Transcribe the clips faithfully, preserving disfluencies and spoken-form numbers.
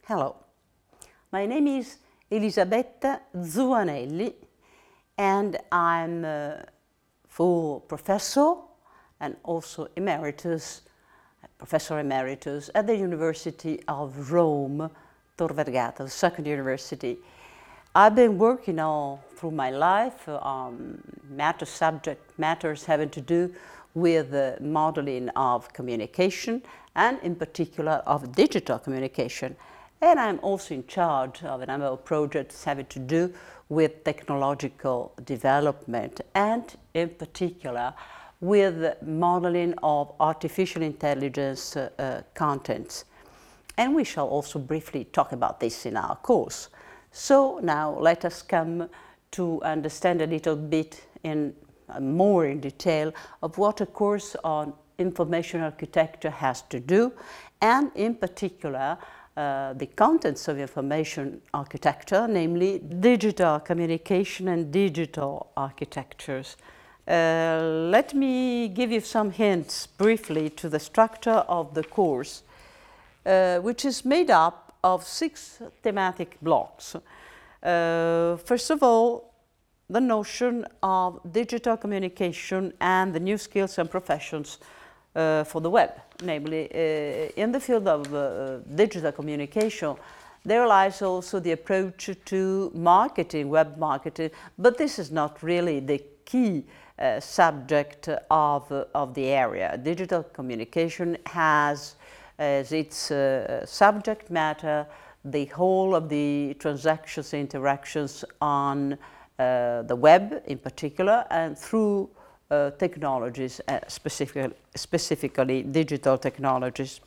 Hello, my name is Elisabetta Zuanelli and I'm a full professor and also emeritus, professor emeritus at the University of Rome, Tor Vergata, the second university. I've been working all through my life on matter subject matters having to do with the modeling of communication and in particular of digital communication. And I'm also in charge of a number of projects having to do with technological development and in particular with modeling of artificial intelligence uh, uh, contents. And we shall also briefly talk about this in our course. So now let us come to understand a little bit in uh, more in detail of what a course on information architecture has to do, and in particular uh, the contents of information architecture, namely digital communication and digital architectures. Uh, let me give you some hints briefly to the structure of the course, uh, which is made up of six thematic blocks. Uh, first of all, the notion of digital communication and the new skills and professions uh, for the web. Namely, uh, in the field of uh, digital communication, there lies also the approach to marketing, web marketing, but this is not really the key uh, subject of, uh, of the area. Digital communication has as its uh, subject matter the whole of the transactions, interactions on uh, the web in particular and through uh, technologies, uh, specific, specifically digital technologies.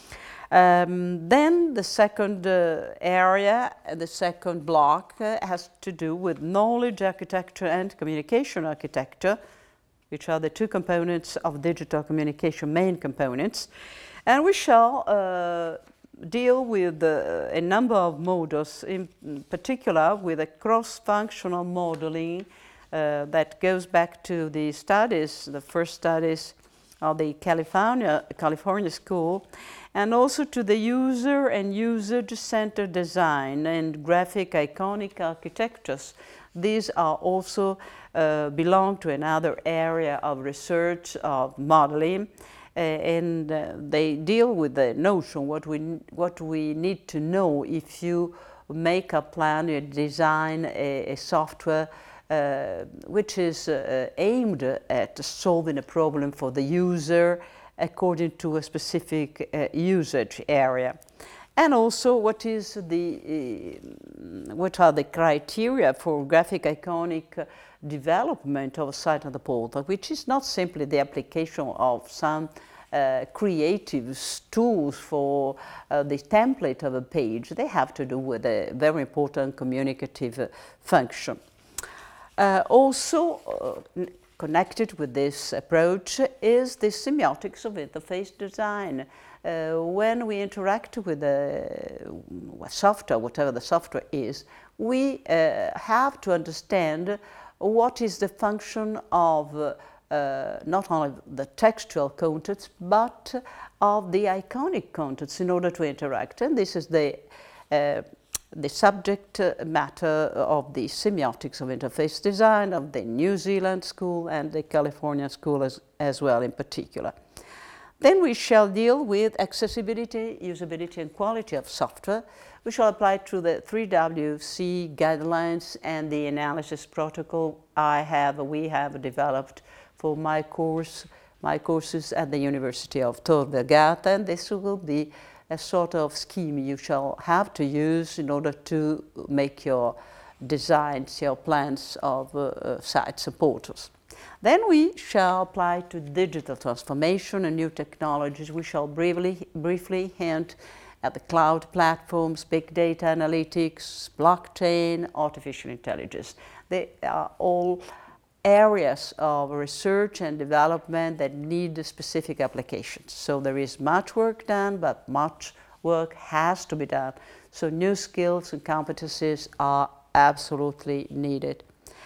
Um, then the second uh, area, the second block uh, has to do with knowledge architecture and communication architecture, which are the two components of digital communication, main components. And we shall uh, deal with uh, a number of models, in particular with a cross-functional modeling uh, that goes back to the studies, the first studies of the California, California School, and also to the user and usage-centered design and graphic iconic architectures. These are also uh, belong to another area of research, of modeling, uh, and uh, they deal with the notion, what we, what we need to know if you make a plan, you design a, a software uh, which is uh, aimed at solving a problem for the user according to a specific uh, usage area. And also what is the, uh, what are the criteria for graphic iconic uh, development of a site on the portal, which is not simply the application of some uh, creative tools for uh, the template of a page. They have to do with a very important communicative uh, function. Uh, also, uh, connected with this approach is the semiotics of interface design. Uh, when we interact with a, a software, whatever the software is, we uh, have to understand what is the function of uh, uh, not only the textual contents, but of the iconic contents in order to interact. And this is the uh, the subject matter of the semiotics of interface design of the New Zealand school and the California school as, as well in particular. Then we shall deal with accessibility, usability and quality of software. We shall apply to the three W C guidelines and the analysis protocol I have, we have developed for my course, my courses at the University of Tor Vergata, and this will be a sort of scheme you shall have to use in order to make your designs, your plans of uh, uh, sites and portals. Then we shall apply to digital transformation and new technologies. We shall briefly, briefly hint at the cloud platforms, big data analytics, blockchain, artificial intelligence. They are all areas of research and development that need specific applications. So there is much work done, but much work has to be done. So new skills and competencies are absolutely needed.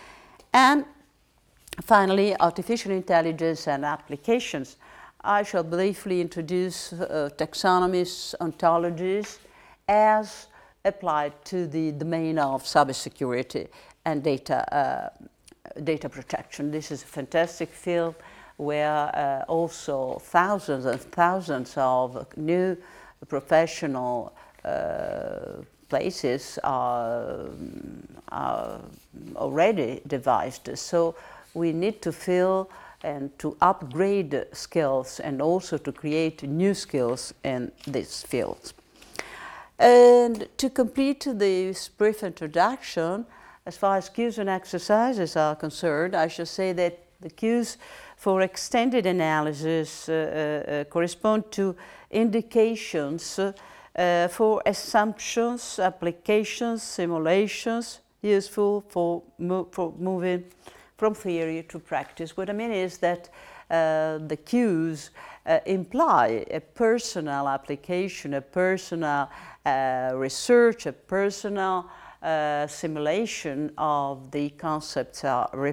And finally, artificial intelligence and applications. I shall briefly introduce uh, taxonomies, ontologies as applied to the domain of cybersecurity and data, uh, data protection. This is a fantastic field where uh, also thousands and thousands of new professional uh, places are, are already devised. So we need to fill and to upgrade skills and also to create new skills in these fields. And to complete this brief introduction, as far as cues and exercises are concerned, I should say that the cues for extended analysis uh, uh, correspond to indications uh, uh, for assumptions, applications, simulations, useful for, mo for moving from theory to practice. What I mean is that uh, the cues uh, imply a personal application, a personal uh, research, a personal uh, simulation of the concepts are